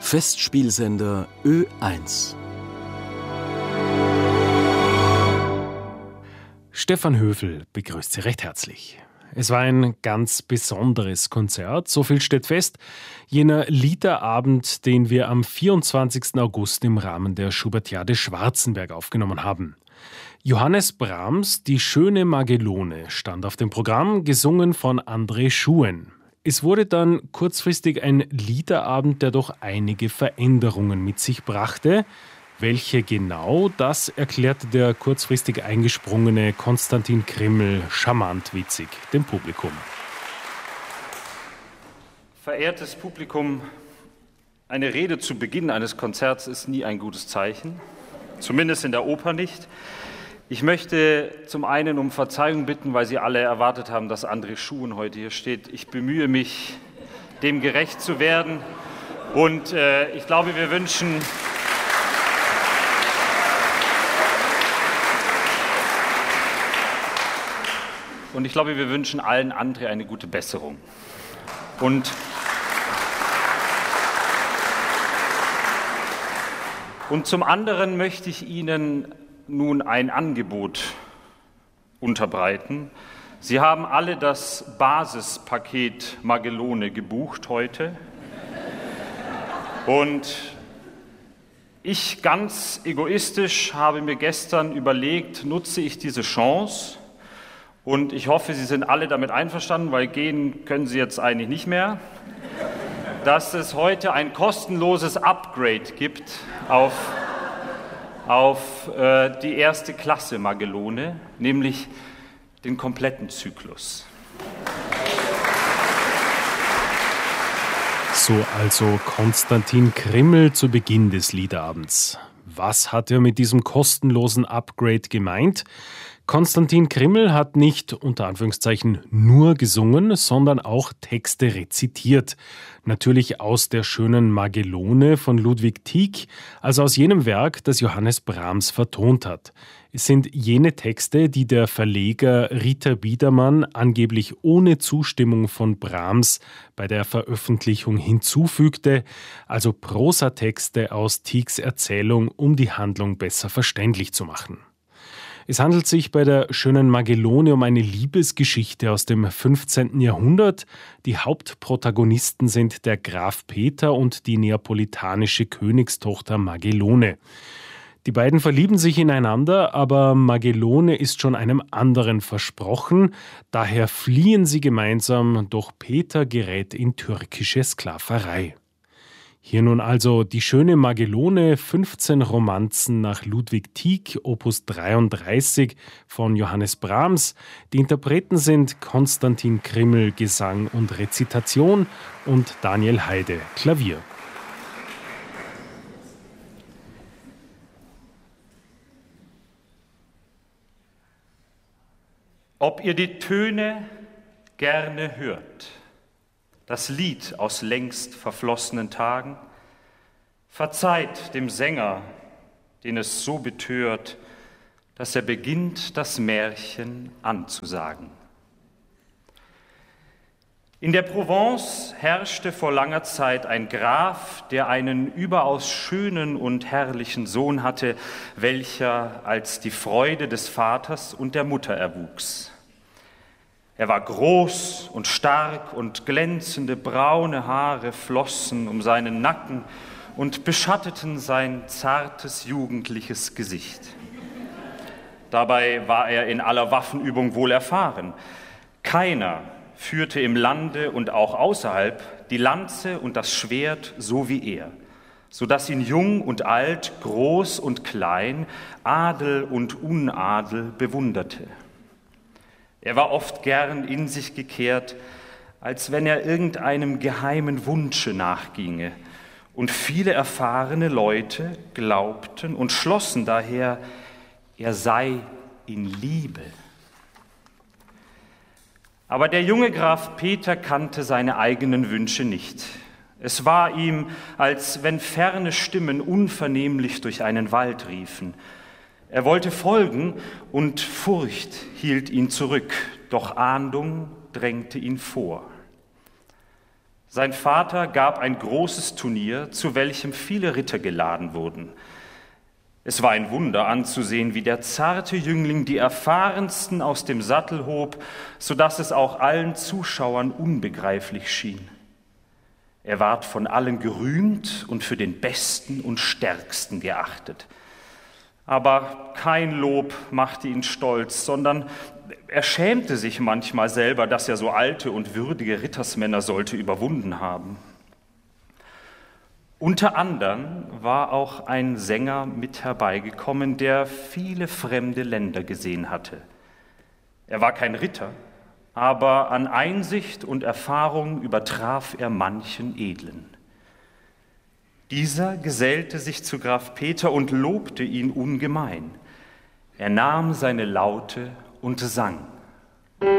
Festspielsender Ö1. Stefan Höfel begrüßt Sie recht herzlich. Es war ein ganz besonderes Konzert, so viel steht fest. Jener Liederabend, den wir am 24. August im Rahmen der Schubertiade Schwarzenberg aufgenommen haben. Johannes Brahms, Die schöne Magelone, stand auf dem Programm, gesungen von André Schuen. Es wurde dann kurzfristig ein Liederabend, der doch einige Veränderungen mit sich brachte. Welche genau, das erklärte der kurzfristig eingesprungene Konstantin Krimml charmant witzig dem Publikum. Verehrtes Publikum, eine Rede zu Beginn eines Konzerts ist nie ein gutes Zeichen, zumindest in der Oper nicht. Ich möchte zum einen um Verzeihung bitten, weil Sie alle erwartet haben, dass André Schuen heute hier steht. Ich bemühe mich, dem gerecht zu werden und ich glaube, wir wünschen allen André eine gute Besserung. Und zum anderen möchte ich Ihnen nun ein Angebot unterbreiten. Sie haben alle das Basispaket Magelone gebucht heute. Und ich ganz egoistisch habe mir gestern überlegt, nutze ich diese Chance, und ich hoffe, Sie sind alle damit einverstanden, weil gehen können Sie jetzt eigentlich nicht mehr, dass es heute ein kostenloses Upgrade gibt auf die erste Klasse Magelone, nämlich den kompletten Zyklus. So also Konstantin Krimml zu Beginn des Liederabends. Was hat er mit diesem kostenlosen Upgrade gemeint? Konstantin Krimml hat nicht, unter Anführungszeichen, nur gesungen, sondern auch Texte rezitiert. Natürlich aus der schönen Magelone von Ludwig Tieck, also aus jenem Werk, das Johannes Brahms vertont hat. Es sind jene Texte, die der Verleger Ritter Biedermann angeblich ohne Zustimmung von Brahms bei der Veröffentlichung hinzufügte, also Prosatexte aus Tiecks Erzählung, um die Handlung besser verständlich zu machen. Es handelt sich bei der schönen Magelone um eine Liebesgeschichte aus dem 15. Jahrhundert. Die Hauptprotagonisten sind der Graf Peter und die neapolitanische Königstochter Magelone. Die beiden verlieben sich ineinander, aber Magelone ist schon einem anderen versprochen. Daher fliehen sie gemeinsam, doch Peter gerät in türkische Sklaverei. Hier nun also die schöne Magelone, 15 Romanzen nach Ludwig Tieck, Opus 33 von Johannes Brahms. Die Interpreten sind Konstantin Krimml, Gesang und Rezitation, und Daniel Heide, Klavier. Ob ihr die Töne gerne hört, das Lied aus längst verflossenen Tagen, verzeiht dem Sänger, den es so betört, dass er beginnt, das Märchen anzusagen. In der Provence herrschte vor langer Zeit ein Graf, der einen überaus schönen und herrlichen Sohn hatte, welcher als die Freude des Vaters und der Mutter erwuchs. Er war groß und stark, und glänzende braune Haare flossen um seinen Nacken und beschatteten sein zartes, jugendliches Gesicht. Dabei war er in aller Waffenübung wohl erfahren. Keiner führte im Lande und auch außerhalb die Lanze und das Schwert so wie er, so dass ihn jung und alt, groß und klein, Adel und Unadel bewunderte. Er war oft gern in sich gekehrt, als wenn er irgendeinem geheimen Wunsche nachginge, und viele erfahrene Leute glaubten und schlossen daher, er sei in Liebe. Aber der junge Graf Peter kannte seine eigenen Wünsche nicht. Es war ihm, als wenn ferne Stimmen unvernehmlich durch einen Wald riefen. Er wollte folgen, und Furcht hielt ihn zurück, doch Ahndung drängte ihn vor. Sein Vater gab ein großes Turnier, zu welchem viele Ritter geladen wurden. Es war ein Wunder anzusehen, wie der zarte Jüngling die Erfahrensten aus dem Sattel hob, sodass es auch allen Zuschauern unbegreiflich schien. Er ward von allen gerühmt und für den Besten und Stärksten geachtet. Aber kein Lob machte ihn stolz, sondern er schämte sich manchmal selber, dass er so alte und würdige Rittersmänner sollte überwunden haben. Unter anderem war auch ein Sänger mit herbeigekommen, der viele fremde Länder gesehen hatte. Er war kein Ritter, aber an Einsicht und Erfahrung übertraf er manchen Edlen. Dieser gesellte sich zu Graf Peter und lobte ihn ungemein. Er nahm seine Laute und sang.